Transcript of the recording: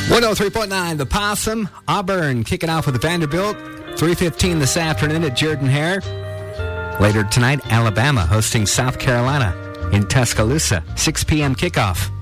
103.9, The Possum. Auburn kicking off with Vanderbilt. 3:15 this afternoon at Jordan-Hare. Later tonight, Alabama hosting South Carolina in Tuscaloosa. 6 p.m. kickoff.